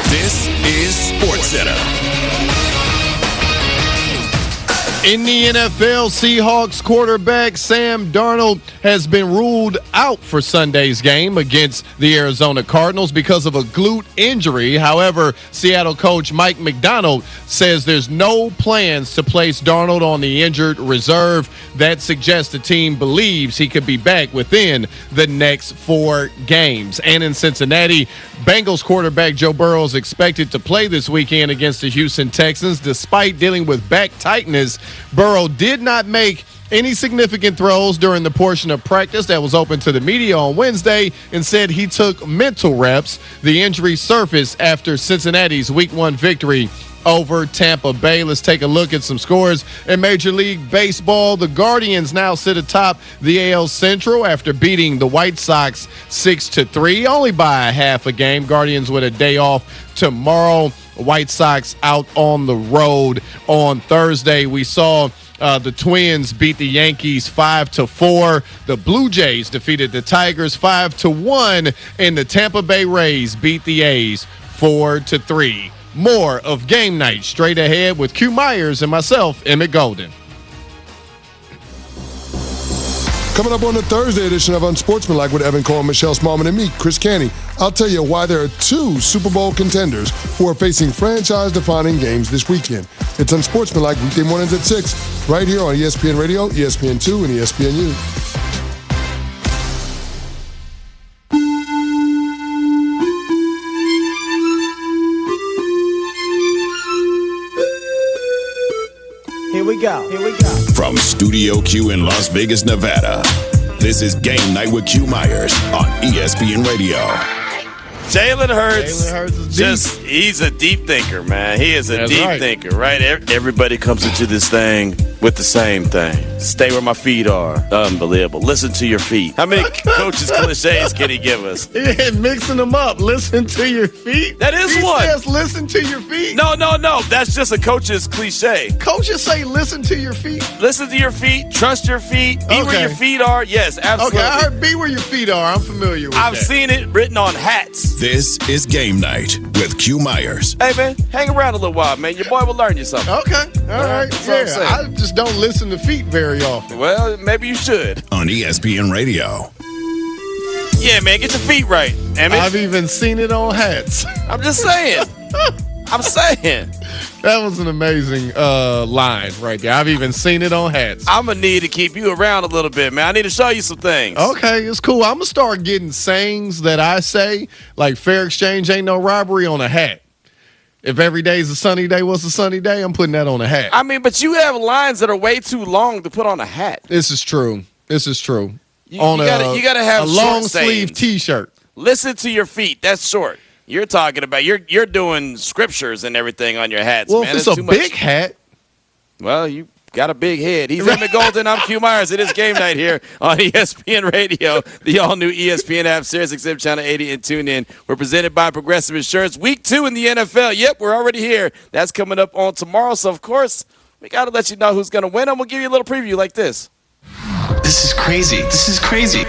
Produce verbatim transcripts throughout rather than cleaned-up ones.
This is SportsCenter. In the N F L, Seahawks quarterback Sam Darnold has been ruled out for Sunday's game against the Arizona Cardinals because of a glute injury. However, Seattle coach Mike Macdonald says there's no plans to place Darnold on the injured reserve. That suggests the team believes he could be back within the next four games. And in Cincinnati, Bengals quarterback Joe Burrow is expected to play this weekend against the Houston Texans. Despite dealing with back tightness, Burrow did not make any significant throws during the portion of practice that was open to the media on Wednesday. Instead, he took mental reps. The injury surfaced after Cincinnati's week one victory over Tampa Bay. Let's take a look at some scores in Major League Baseball. The Guardians now sit atop the A L Central after beating the White Sox six to three, only by a half a game. Guardians with a day off tomorrow. White Sox out on the road on Thursday. We saw uh, the Twins beat the Yankees five to four. The Blue Jays defeated the Tigers five to one, and the Tampa Bay Rays beat the A's four to three. More of Game Night straight ahead with Q Myers and myself, Emmett Golden. Coming up on the Thursday edition of Unsportsmanlike with Evan Cole, Michelle Smallman, and me, Chris Canty, I'll tell you why there are two Super Bowl contenders who are facing franchise-defining games this weekend. It's Unsportsmanlike weekday mornings at six, right here on E S P N Radio, E S P N two, and E S P N U. Here we go. Here we go. From Studio Q in Las Vegas, Nevada, this is Game Night with Q Myers on E S P N Radio. Jalen Hurts, Jalen Hurts is just he's a deep thinker, man. He is a That's deep right. thinker, right? Everybody comes into this thing with the same thing. Stay where my feet are. Unbelievable. Listen to your feet. How many coaches cliches can he give us? Yeah, mixing them up. Listen to your feet. That is he one. Says, listen to your feet. No, no, no. That's just a coach's cliche. Coaches say listen to your feet. Listen to your feet. Trust your feet. Be Okay. where your feet are. Yes, absolutely. Okay, I heard be where your feet are. I'm familiar with I've that. seen it written on hats. This is Game Night with Q Myers. Hey, man, hang around a little while, man. Your boy will learn you something. Okay, all right. That's what I'm Yeah, saying. I just don't listen to feet very often. Well, maybe you should. On E S P N Radio. Yeah, man, get your feet right. Emmett. I've even seen it on hats. I'm just saying. I'm saying. That was an amazing uh, line right there. I've even seen it on hats. I'm going to need to keep you around a little bit, man. I need to show you some things. Okay, it's cool. I'm going to start getting sayings that I say, like fair exchange ain't no robbery, on a hat. If every day's a sunny day, what's a sunny day? I'm putting that on a hat. I mean, but you have lines that are way too long to put on a hat. This is true. This is true. You, on you a, gotta, you gotta have a short long sleeve sayings. T-shirt. Listen to your feet. That's short. You're talking about, you're you're doing scriptures and everything on your hats, Well, man. if it's That's a too much. big hat, Well, you got a big head. He's Emmett Golden. I'm Q Myers. It is Game Night here on E S P N Radio, the all-new E S P N app, SiriusXM Channel eighty, and tune in. We're presented by Progressive Insurance. Week two in the N F L. Yep, we're already here. That's coming up on tomorrow. So, of course, we got to let you know who's going to win. I'm going to give you a little preview like this. This is crazy. This is crazy.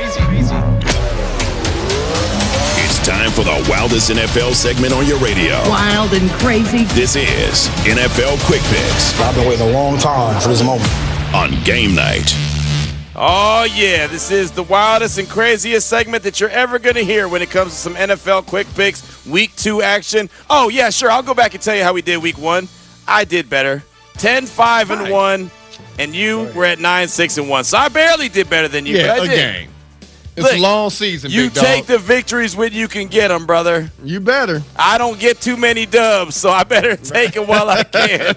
It's time for the wildest N F L segment on your radio. Wild and crazy. This is N F L Quick Picks I've been waiting a long time for this moment. on Game Night. Oh, yeah, this is the wildest and craziest segment that you're ever going to hear when it comes to some N F L quick picks, week two action. Oh, yeah, sure, I'll go back and tell you how we did week one. I did better. ten, five, and one, and you were at nine, six, and one. So I barely did better than you, yeah, but I a did. game. It's Look, a long season, You big dog. take the victories when you can get them, brother. You better. I don't get too many dubs, so I better take them while I can.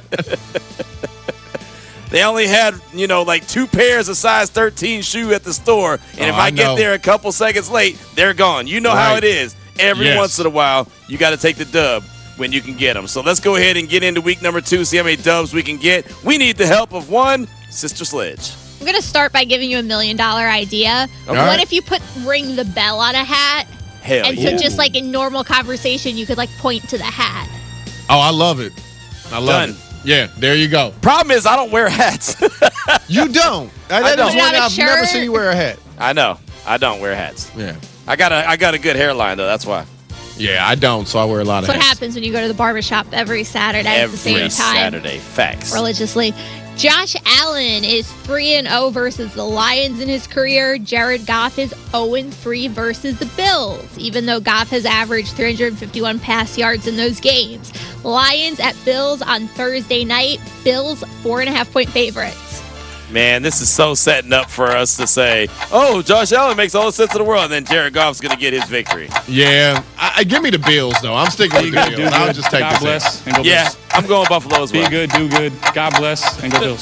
They only had, you know, like two pairs of size thirteen shoe at the store. And if Oh, I, I get know. there a couple seconds late, they're gone. You know how Right. it is. Every Yes. once in a while, you got to take the dub when you can get them. So let's go ahead and get into week number two, see how many dubs we can get. We need the help of one, Sister Sledge. I'm going to start by giving you a million dollar idea. All What right. if you put ring the bell on a hat? Hell and yeah. so just like in normal conversation, you could like point to the hat. Oh, I love it. I love Done. it. Yeah, there you go. Problem is, I don't wear hats. You don't. That I is don't. one Put it on a I've never shirt. seen you wear a hat. I know. I don't wear hats. Yeah. I got a I got a good hairline though. That's why. Yeah, I don't, so I wear a lot That's of what hats. happens when you go to the barbershop every Saturday at the same Every time. Saturday. Facts. Religiously. Josh Allen is three and oh versus the Lions in his career. Jared Goff is oh and three versus the Bills, even though Goff has averaged three hundred fifty-one pass yards in those games. Lions at Bills on Thursday night. Bills four and a half point favorites. Man, this is so setting up for us to say, oh, Josh Allen makes all the sense in the world, and then Jared Goff's going to get his victory. Yeah. I, I, give me the Bills, though. I'm sticking with the good, do Bills. good. I'll just take God this bless in. and go Yeah, Bills. I'm going Buffalo as well. Be good, do good. God bless and go Bills.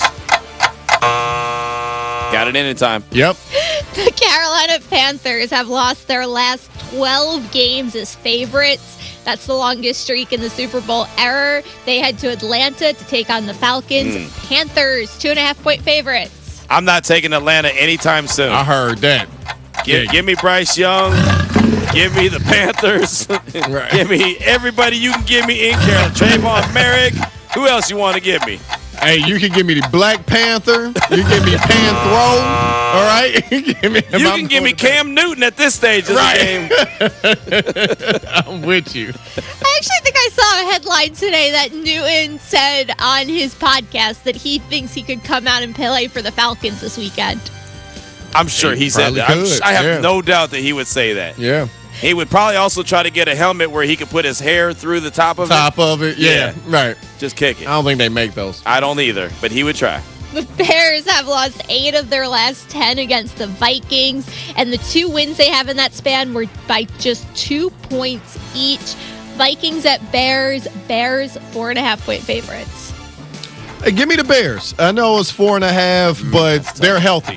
Got it in in time. Yep. The Carolina Panthers have lost their last twelve games as favorites. That's the longest streak in the Super Bowl era. They head to Atlanta to take on the Falcons. Mm. Panthers, two and a half point favorites. I'm not taking Atlanta anytime soon. I heard that. Give, Yeah. give me Bryce Young. Give me the Panthers. Right. Give me everybody you can give me in Carolina. Trayvon Merrick. Who else you want to give me? Hey, you can give me the Black Panther. You can give me Panthro. All right? give me, You can give me Cam Newton at this stage of Right. the game. I'm with you. I actually think I saw a headline today that Newton said on his podcast that he thinks he could come out and play for the Falcons this weekend. I'm sure he, He said probably that. I'm could, s- I have yeah. no doubt that he would say that. Yeah. He would probably also try to get a helmet where he could put his hair through the top of Top of it. Yeah. Yeah. Right. it. Just kick it. I don't think they make those. I don't either, but he would try. The Bears have lost eight of their last ten against the Vikings, and the two wins they have in that span were by just two points each. Vikings at Bears, Bears four and a half point favorites. Hey, give me the Bears. I know it's four and a half, but they're healthy.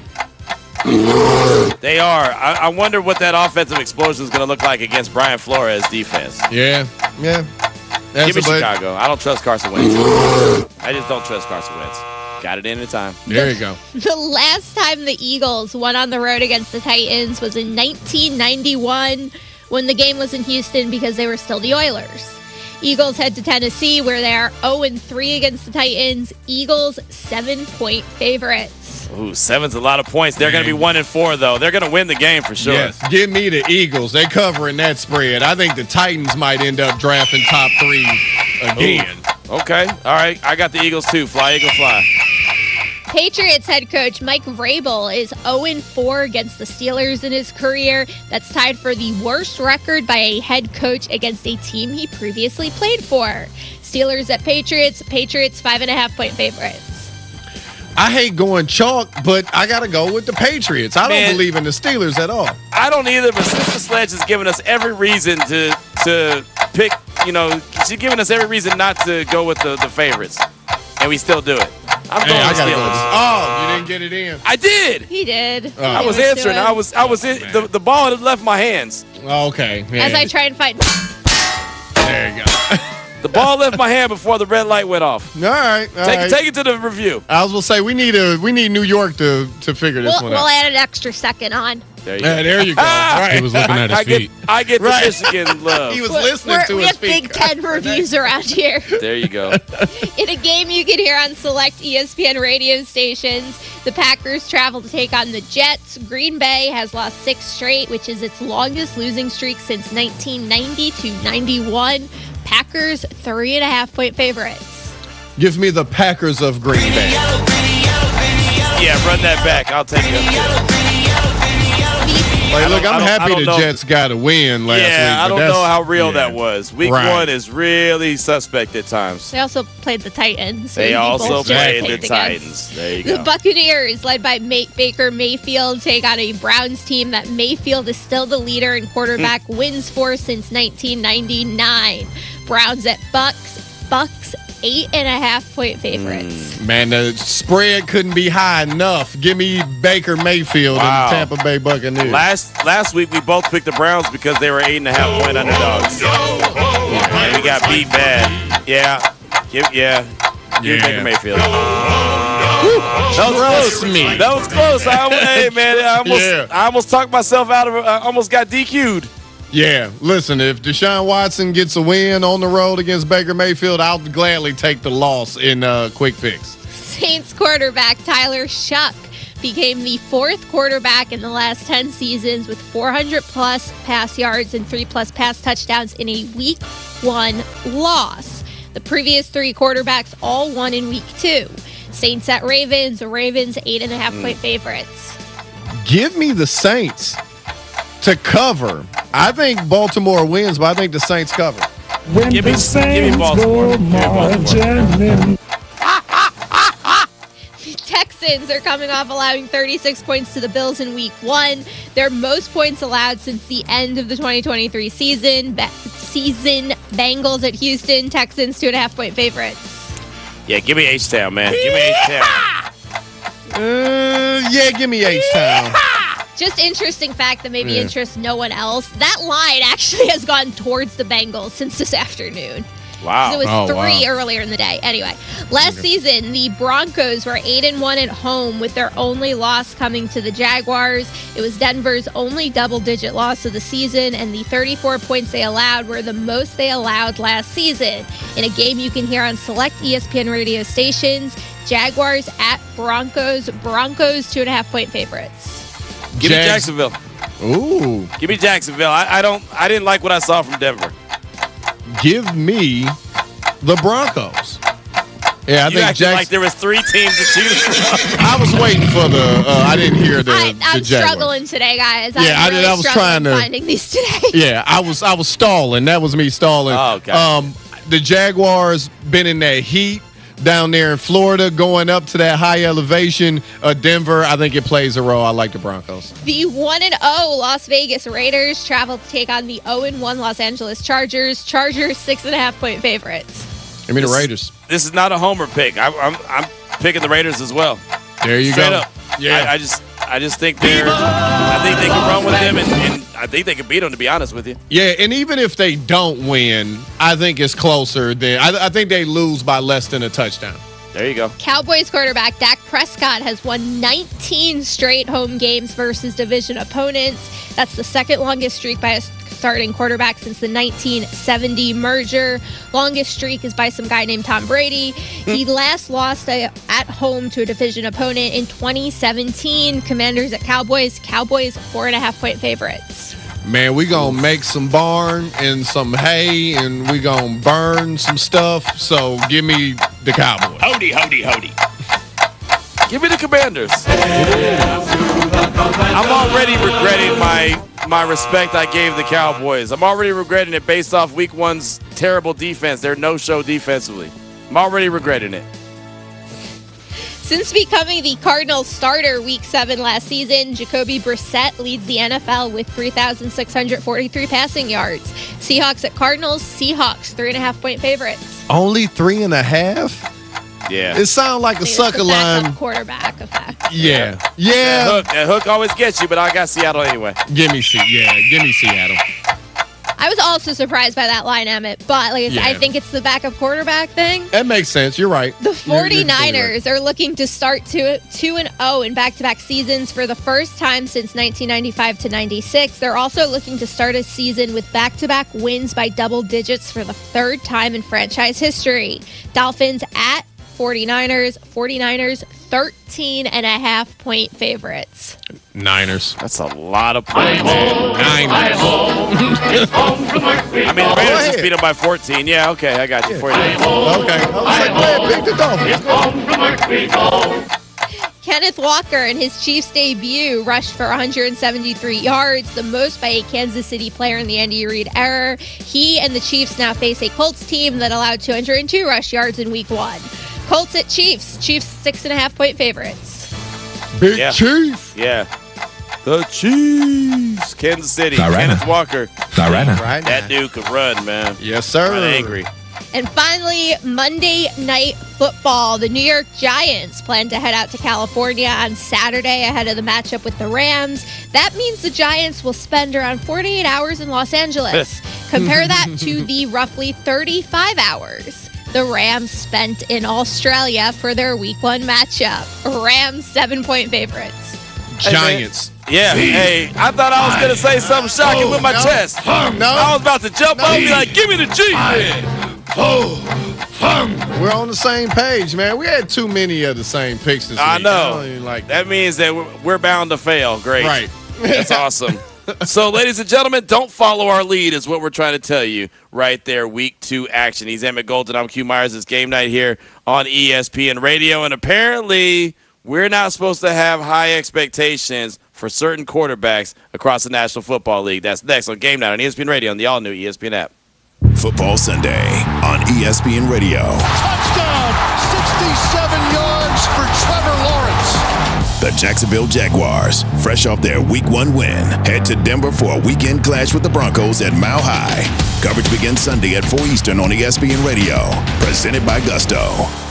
They are. I, I wonder what that offensive explosion is going to look like against Brian Flores' defense. Yeah. Yeah. That's Give me a but- Chicago. I don't trust Carson Wentz. I just don't trust Carson Wentz. Got it in in time. There you go. The last time the Eagles went on the road against the Titans was in nineteen ninety-one when the game was in Houston because they were still the Oilers. Eagles head to Tennessee where they are oh and three against the Titans. Eagles seven point favorites. Ooh, seven's a lot of points. They're going to be one and four, though. They're going to win the game for sure. Yes. Give me the Eagles. They covering that spread. I think the Titans might end up drafting top three again. Ooh. Okay. All right. I got the Eagles, too. Fly, Eagle, fly. Patriots head coach Mike Vrabel is oh and four against the Steelers in his career. That's tied for the worst record by a head coach against a team he previously played for. Steelers at Patriots. Patriots five and a half point favorites. I hate going chalk, but I got to go with the Patriots. I Man. don't believe in the Steelers at all. I don't either, but Sister Sledge has given us every reason to to pick, you know, she's given us every reason not to go with the, the favorites. And we still do it. I'm Hey, going I with gotta go Steelers. with this. Oh, you didn't get it in. I did. He did. Oh. I was Give it to answering. him. I was I was in the, the ball had left my hands. Okay. Yeah. As I try and find. There you go. The ball left my hand before the red light went off. All right. all Take right. it take it to the review. I was gonna say we need a we need New York to to figure this We'll, one we'll out. add an extra second on. There you Yeah, go. there you go. Right. He was looking at his I get feet. I get the Right. Michigan love. He was We're- listening we're- to we his have Big feet. Ten reviews around here. There you go. In a game you can hear on select E S P N radio stations, the Packers travel to take on the Jets. Green Bay has lost six straight, which is its longest losing streak since nineteen ninety to ninety-one. Packers three and a half point favorites. Give me the Packers of Green Bay. Yeah, run that back. I'll take it. Like, look, I I'm don't- I happy don't the know. Jets got a win last week. Yeah, I but don't that's- know how real yeah. that was. Week Right. one is really suspect at times. They also played the Titans. so They you also both just played the picked against. Titans. There you The go. Buccaneers, led by Ma- Baker Mayfield, take on a Browns team that Mayfield is still the leader in quarterback wins for since nineteen ninety-nine. Browns at Bucks. Bucks eight and a half point favorites. Man, the spread couldn't be high enough. Give me Baker Mayfield Wow. and the Tampa Bay Buccaneers. Last last week we both picked the Browns because they were eight and a half point underdogs. And we got beat bad. Yeah. Give, yeah. Give Yeah. Baker Mayfield. That was Trust close. me. That was close. I, hey man, I almost Yeah. I almost talked myself out of. I almost got D Q'd. Yeah, listen, if Deshaun Watson gets a win on the road against Baker Mayfield, I'll gladly take the loss in uh, quick picks. Saints quarterback Tyler Shuck became the fourth quarterback in the last ten seasons with four hundred plus pass yards and three plus pass touchdowns in a week one loss. The previous three quarterbacks all won in week two. Saints at Ravens, the Ravens eight and a half point favorites. Give me the Saints to cover. I think Baltimore wins, but I think the Saints cover. When give, me, give me Baltimore. Give me Baltimore. Texans are coming off allowing thirty-six points to the Bills in week one. Their most points allowed since the end of the twenty twenty-three season. Ba- season Bengals at Houston. Texans two and a half point favorites. Yeah, give me H-Town, man. Give me H-Town. Uh, yeah, give me H-Town. Just interesting fact that maybe yeah. interests no one else. That line actually has gone towards the Bengals since this afternoon. Wow. It was oh, three wow. earlier in the day. Anyway, last okay. season, the Broncos were eight and one at home with their only loss coming to the Jaguars. It was Denver's only double-digit loss of the season, and the thirty-four points they allowed were the most they allowed last season. In a game you can hear on select E S P N radio stations, Jaguars at Broncos. Broncos two and a half point favorites. Give Jag- me Jacksonville. Ooh. Give me Jacksonville. I, I don't. I didn't like what I saw from Denver. Give me the Broncos. Yeah, I you think acted Jackson, like there was three teams to choose from. I was waiting for the. Uh, I didn't hear the. I, I'm the Jaguars. struggling today, guys. Yeah, I'm I really did. I was trying to finding these today. Yeah, I was. I was stalling. That was me stalling. Oh, okay. Um, the Jaguars been in that heat down there in Florida, going up to that high elevation. Uh, Denver, I think it plays a role. I like the Broncos. The one and oh Las Vegas Raiders travel to take on the oh and one Los Angeles Chargers. Chargers six and a half point favorites. Give me the This- Raiders. This is not a homer pick. I, I'm I'm picking the Raiders as well. There you Straight go. up. Yeah. I, I just I just think they're. I think they can run with them, and, and I think they can beat them. To be honest with you. Yeah, and even if they don't win, I think it's closer than. I, I think they lose by less than a touchdown. There you go. Cowboys quarterback Dak Prescott has won nineteen straight home games versus division opponents. That's the second longest streak by a starting quarterback since the nineteen seventy merger. Longest streak is by some guy named Tom Brady. He last lost a, at home to a division opponent in twenty seventeen. Commanders at Cowboys. Cowboys four and a half point favorites. Man, we gonna make some barn and some hay, and we gonna burn some stuff. So give me the Cowboys. Howdy, howdy, howdy. Give me the Commanders. I'm already regretting my my respect I gave the Cowboys. I'm already regretting it based off Week One's terrible defense. Their no-show defensively. I'm already regretting it. Since becoming the Cardinals starter week seven last season, Jacoby Brissett leads the N F L with three thousand six hundred forty-three passing yards. Seahawks at Cardinals. Seahawks three and a half point favorites. Only three and a half? Yeah. It sounds like a It's sucker the backup line. quarterback effect. Yeah. That Yeah. hook, that hook always gets you, but I got Seattle anyway. Give me Se- yeah, give me Seattle. I was also surprised by that line, Emmett, but like I said, I Yeah. think it's the backup quarterback thing. That makes sense. You're right. The You're- you're totally 49ers are looking to start two, two and oh in back-to-back seasons for the first time since nineteen ninety-five to ninety-six. They're also looking to start a season with back-to-back wins by double digits for the third time in franchise history. Dolphins at 49ers. 49ers thirteen and a half point favorites. Niners. That's a lot of points. Niners. I mean, the Raiders just beat them by fourteen. Yeah, okay, I got you. forty-nine. Okay. I was like, go ahead, pick the Dolphins. Kenneth Walker in his Chiefs debut rushed for one hundred seventy-three yards, the most by a Kansas City player in the Andy Reid era. He and the Chiefs now face a Colts team that allowed two hundred two rush yards in week one. Colts at Chiefs. Chiefs six and a half point favorites. Big Yeah. Chief. Yeah. The Chiefs. Kansas City. Direna. Kenneth Walker. Direna. Right. That dude could run, man. Yes, sir. Run angry. And finally, Monday Night Football. The New York Giants plan to head out to California on Saturday ahead of the matchup with the Rams. That means the Giants will spend around forty-eight hours in Los Angeles. Compare that to the roughly thirty-five hours the Rams spent in Australia for their week one matchup. Rams seven-point favorites. Giants. Yeah, hey, I thought I was going to say something shocking Oh, with my no. chest. No. I was about to jump up and be like, give me the Chiefs, man. Oh, we're on the same page, man. We had too many of the same picks this I week. know. I don't even like that. That means that we're, we're bound to fail. Great. Right. That's awesome. So, ladies and gentlemen, don't follow our lead is what we're trying to tell you right there. Week two action. He's Emmett Golden. I'm Q Myers. It's game night here on E S P N Radio. And apparently, we're not supposed to have high expectations for certain quarterbacks across the National Football League. That's next on Game Night on E S P N Radio on the all-new E S P N app. Football Sunday on E S P N Radio. Touchdown! sixty-seven yards for Trevor Lawrence. The Jacksonville Jaguars, fresh off their week one win, head to Denver for a weekend clash with the Broncos at Mile High. Coverage begins Sunday at four Eastern on E S P N Radio. Presented by Gusto.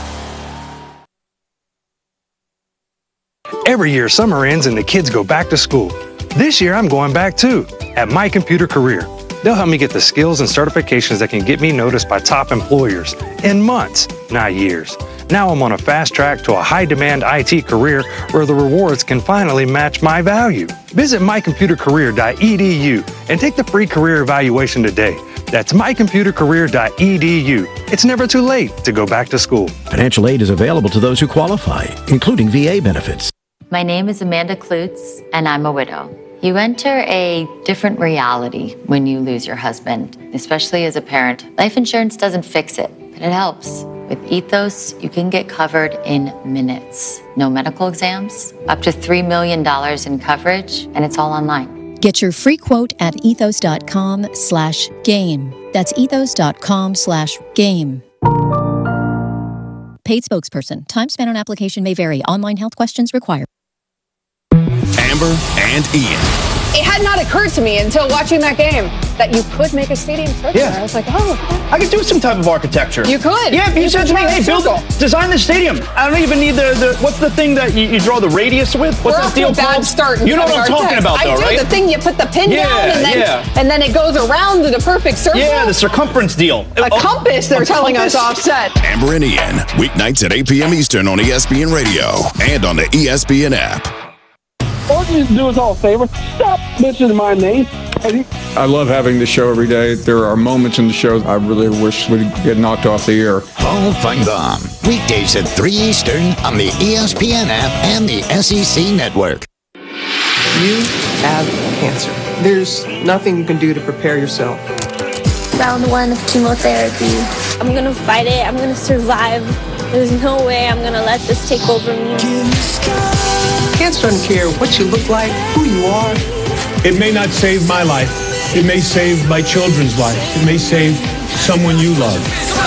Every year, summer ends and the kids go back to school. This year, I'm going back too, at My Computer Career. They'll help me get the skills and certifications that can get me noticed by top employers in months, not years. Now I'm on a fast track to a high-demand I T career where the rewards can finally match my value. Visit my computer career dot e d u and take the free career evaluation today. That's my computer career dot e d u. It's never too late to go back to school. Financial aid is available to those who qualify, including V A benefits. My name is Amanda Klutz, and I'm a widow. You enter a different reality when you lose your husband, especially as a parent. Life insurance doesn't fix it, but it helps. With Ethos, you can get covered in minutes. No medical exams, up to three million dollars in coverage, and it's all online. Get your free quote at ethos.com slash game. That's ethos.com slash game. Paid spokesperson. Time spent on application may vary. Online health questions required. Amber and Ian. It had not occurred to me until watching that game that you could make a stadium circular. Yeah. I was like, oh. I could do some type of architecture. You could. Yeah, if you, you said to me, hey, build, design the stadium. I don't even need the, the what's the thing that you, you draw the radius with? What's We're that off deal to a bad called? start. You know what I'm talking about, though, I do, right? the thing you put the pin yeah, down and then, yeah. and then it goes around the perfect circle. Yeah, the circumference deal. A oh, compass, they're a telling compass? us offset. Amber and Ian, weeknights at eight p.m. Eastern on E S P N Radio and on the E S P N app. All you need to do is all a favor. Stop mentioning my name. I love having the show every day. There are moments in the show I really wish would get knocked off the air. Paul Feinbaum, weekdays at three Eastern on the E S P N app and the S E C network. You have cancer. There's nothing you can do to prepare yourself. Round one of chemotherapy. I'm going to fight it. I'm going to survive. There's no way I'm going to let this take over me. Cancer doesn't care what you look like, who you are. It may not save my life. It may save my children's life. It may save someone you love.